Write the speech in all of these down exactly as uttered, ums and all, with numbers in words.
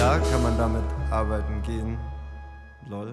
klar kann man damit arbeiten gehen. Lol.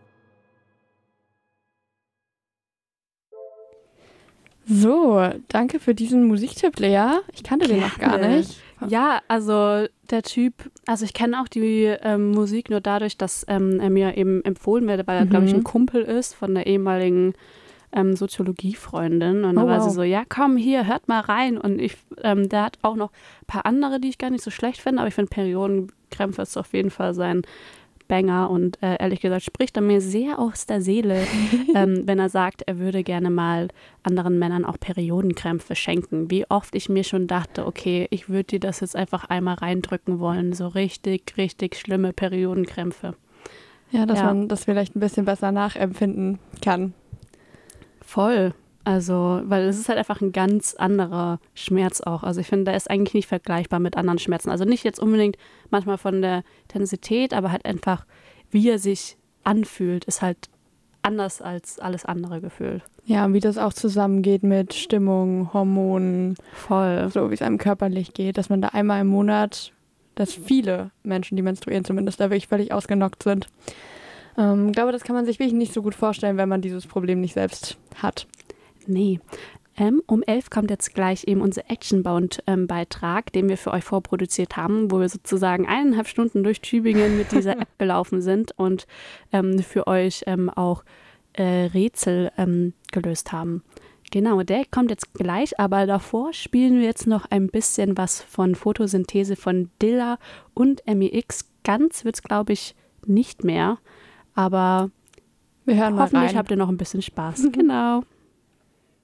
So, danke für diesen Musiktipp, Lea. Ich kannte den noch gar Gerne. nicht. Ja, also der Typ, also ich kenne auch die ähm, Musik nur dadurch, dass ähm, er mir eben empfohlen wird, weil er, Mhm. glaube ich, ein Kumpel ist von der ehemaligen ähm, Soziologiefreundin. Und Oh, da war wow. sie so, ja komm, hier, hört mal rein. Und ich, ähm, der hat auch noch ein paar andere, die ich gar nicht so schlecht finde, aber ich finde Periodenkrämpfe ist auf jeden Fall sein Banger und äh, ehrlich gesagt spricht er mir sehr aus der Seele, ähm, wenn er sagt, er würde gerne mal anderen Männern auch Periodenkrämpfe schenken. Wie oft ich mir schon dachte, okay, ich würde dir das jetzt einfach einmal reindrücken wollen. So richtig, richtig schlimme Periodenkrämpfe. Ja, dass Ja. man das vielleicht ein bisschen besser nachempfinden kann. Voll. Also, weil es ist halt einfach ein ganz anderer Schmerz auch. Also ich finde, der ist eigentlich nicht vergleichbar mit anderen Schmerzen. Also nicht jetzt unbedingt manchmal von der Intensität, aber halt einfach, wie er sich anfühlt, ist halt anders als alles andere gefühlt. Ja, und wie das auch zusammengeht mit Stimmung, Hormonen, Voll. so wie es einem körperlich geht, dass man da einmal im Monat, dass viele Menschen, die menstruieren zumindest, da wirklich völlig ausgenockt sind. Ähm, ich glaube, das kann man sich wirklich nicht so gut vorstellen, wenn man dieses Problem nicht selbst hat. Nee. Ähm, um elf kommt jetzt gleich eben unser Actionbound-Beitrag, den wir für euch vorproduziert haben, wo wir sozusagen eineinhalb Stunden durch Tübingen mit dieser App gelaufen sind und ähm, für euch ähm, auch äh, Rätsel ähm, gelöst haben. Genau, der kommt jetzt gleich, aber davor spielen wir jetzt noch ein bisschen was von Photosynthese von Dilla und M E X. Ganz wird es, glaube ich, nicht mehr, aber Wir hören mal hoffentlich rein. habt ihr noch ein bisschen Spaß. Genau.